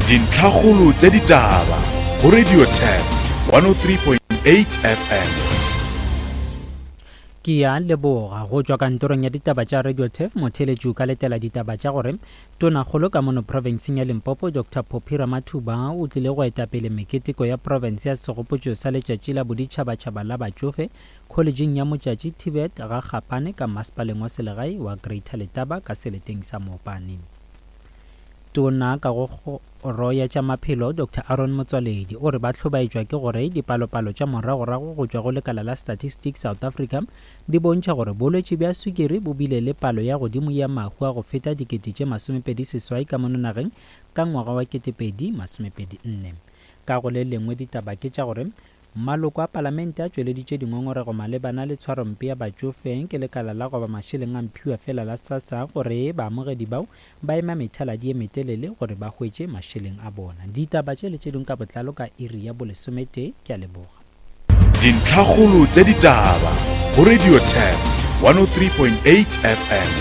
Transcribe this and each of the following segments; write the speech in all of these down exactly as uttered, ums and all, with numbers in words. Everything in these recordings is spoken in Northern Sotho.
dintlhakgolo tse ditaba go Radio Tef one oh three point eight F M. Ke ya leboga go tswa kantorong ya ditaba tša Radio Tef motheletši ka letela ditaba tša gore tonakgolo ka mono provinceng ya Limpopo Doctor Phophi Ramathuba o tlile go etapele meketeko ya province ya segopotšo sa letšatši la boditšhabatšhaba la batšofe kholejeng ya motšatši Tibet ga Gapane ka masepaleng wa selegae wa Greater Letaba ka seleteng sa Mopane. Tona ka go kgoro ya tša maphelo Doctor Aaron Motsoaledi o re ba hlobaetšwa ke gore dipalopalo tša moragorago go tšwa go lekala la Statistics South Africa di bontšha gore bolwetši bja sukiri bo bile le palo ya godimo ya mahu a go feta dikete tše masomepedi seswai ka mononageng ka ngwaga wa ketepedi masomepedi nne. Ka go le lengwe ditaba ke tša gore maloko a palamente a tšweleditše dingongorego malebana le tshwarompe ya batšofe ke lekala la goba mašeleng a mphiwa fela la SASSA gore baamogedi bao ba ema methaladi e metelele gore ba hwetše mašeleng a bona. Ditaba tše le tše dingwe ka botlalo ka iri ya bolesomete ke a leboga. Dintlhakgolo tše ditaba go Radio Tef one oh three point eight F M.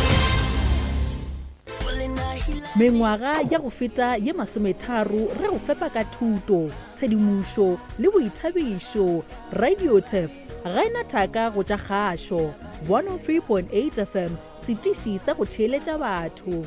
Mengwaga ya go feta ye masometharo re go fepa ka thuto, tshedimošo le boithabišo. Radio Tef ga ena thaka go tša kgašo one oh three point eight F M, setiši sa go theeletša batho.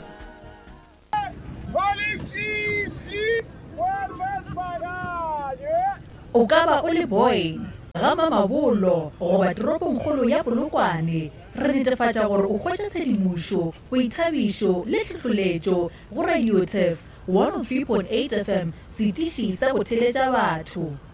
O ka ba o le boy gama mabolo goba toropong kgolo ya Polokwane, re netefatša gore o hwetša tshedimošo, boithabišo le tlhahloletšo go Radio Tef one oh three point eight F M, setiši sa go theeletša batho.